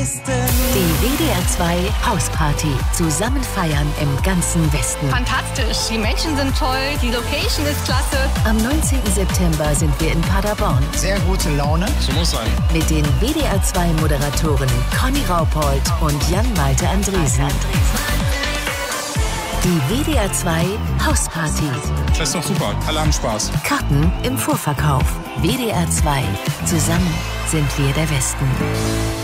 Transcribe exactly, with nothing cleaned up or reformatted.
Westen. Die W D R zwei Hausparty. Zusammen feiern im ganzen Westen. Fantastisch. Die Menschen sind toll. Die Location ist klasse. Am neunzehnten September sind wir in Paderborn. Sehr gute Laune. So muss sein. Mit den W D R zwei Moderatoren Conny Raupold und Jan-Malte Andresen. Die W D R zwei Hausparty. Das ist doch super. Alle haben Spaß. Karten im Vorverkauf. W D R zwei. Zusammen sind wir der Westen.